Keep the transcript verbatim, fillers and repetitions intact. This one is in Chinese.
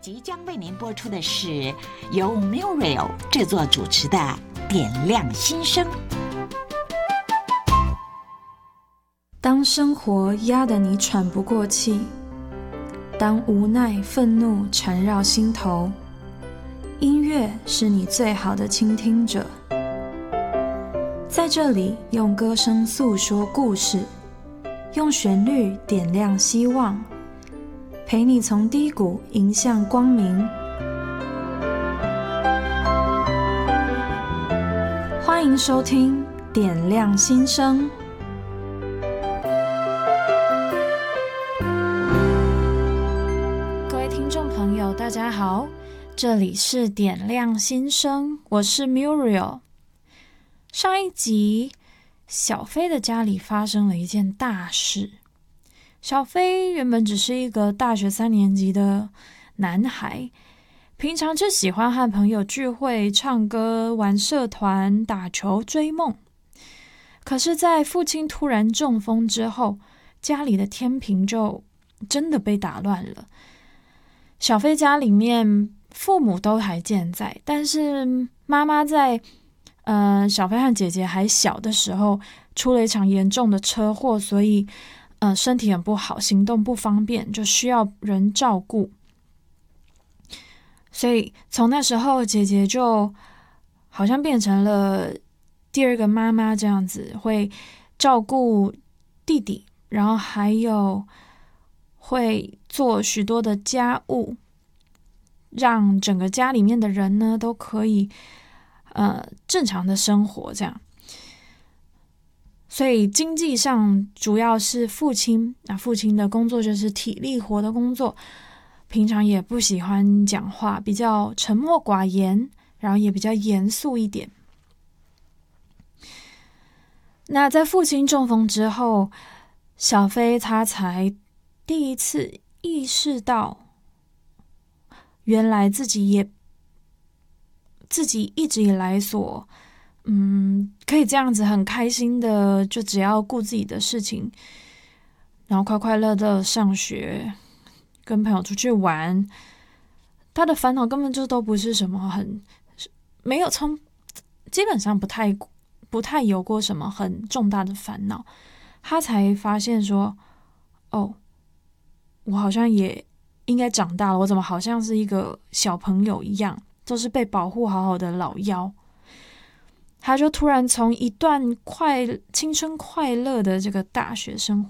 即将为您播出的是由 Muriel 制作主持的《点亮心声》。 当生活压得你喘不过气，当无奈、愤怒缠绕心头，音乐是你最好的倾听者。在这里，用歌声诉说故事，用旋律点亮希望，陪你从低谷迎向光明。欢迎收听《点亮心声》。各位听众朋友，大家好，这里是点亮心声，我是 Muriel。上一集，小飞的家里发生了一件大事。小飞原本只是一个大学三年级的男孩，平常就喜欢和朋友聚会、唱歌、玩社团、打球、追梦。可是在父亲突然中风之后，家里的天平就真的被打乱了。小飞家里面父母都还健在，但是妈妈在呃小飞和姐姐还小的时候出了一场严重的车祸，所以呃，身体很不好，行动不方便，就需要人照顾。所以从那时候，姐姐就好像变成了第二个妈妈这样子，会照顾弟弟，然后还有会做许多的家务，让整个家里面的人呢都可以呃正常的生活这样。所以经济上主要是父亲，那父亲的工作就是体力活的工作，平常也不喜欢讲话，比较沉默寡言，然后也比较严肃一点。那在父亲中风之后，小飞他才第一次意识到，原来自己也自己一直以来所嗯，可以这样子很开心的，就只要顾自己的事情，然后快快乐乐上学，跟朋友出去玩。他的烦恼根本就都不是什么很没有从基本上不太不太有过什么很重大的烦恼。他才发现说，哦，我好像也应该长大了，我怎么好像是一个小朋友一样，都是被保护好好的老幺。他就突然从一段快青春快乐的这个大学生